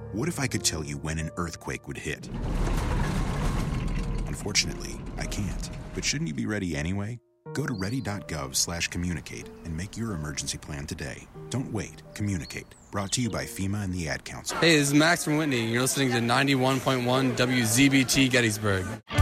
What if I could tell you when an earthquake would hit? Unfortunately, I can't. But shouldn't you be ready anyway? Go to ready.gov/communicate and make your emergency plan today. Don't wait. Communicate. Brought to you by FEMA and the Ad Council. Hey, this is Max from Whitney. You're listening to 91.1 WZBT Gettysburg.